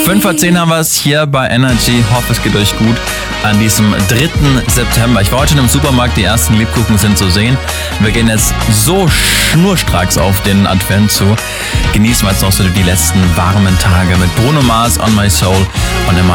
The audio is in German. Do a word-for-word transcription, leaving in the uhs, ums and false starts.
fünf vor zehn haben wir es hier bei Energy. Hoffe, es geht euch gut an diesem dritten September. Ich war heute schon im Supermarkt, die ersten Lebkuchen sind zu sehen. Wir gehen jetzt so schnurstracks auf den Advent zu. Genießen wir jetzt noch so die letzten warmen Tage mit Bruno Mars, On My Soul und immer